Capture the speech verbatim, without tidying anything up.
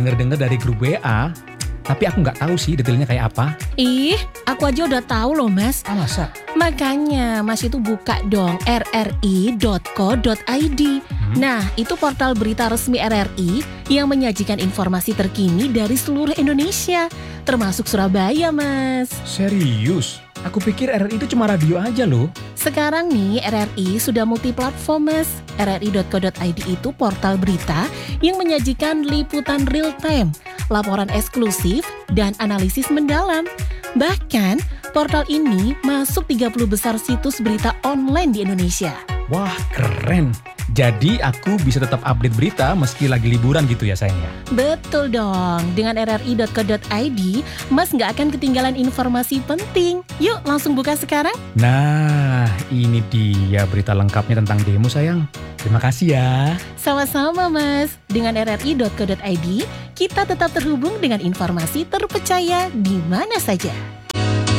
denger-denger dari grup W A, tapi aku nggak tahu sih detailnya kayak apa. Ih, aku aja udah tahu loh Mas. Ah, masa? Makanya Mas itu buka dong r r i dot co dot i d. Hmm? Nah, itu portal berita resmi R R I yang menyajikan informasi terkini dari seluruh Indonesia, termasuk Surabaya, Mas. Serius? Aku pikir R R I itu cuma radio aja loh. Sekarang nih R R I sudah multiplatform, Mas. r r i dot co dot i d itu portal berita yang menyajikan liputan real time, laporan eksklusif, dan analisis mendalam. Bahkan, portal ini masuk tiga puluh besar situs berita online di Indonesia. Wah, keren. Jadi aku bisa tetap update berita meski lagi liburan gitu ya sayangnya. Betul dong, dengan r r i dot co dot i d, Mas nggak akan ketinggalan informasi penting. Yuk langsung buka sekarang. Nah, ini dia berita lengkapnya tentang demo sayang. Terima kasih ya. Sama-sama Mas, dengan r r i dot co dot i d, kita tetap terhubung dengan informasi terpercaya di mana saja.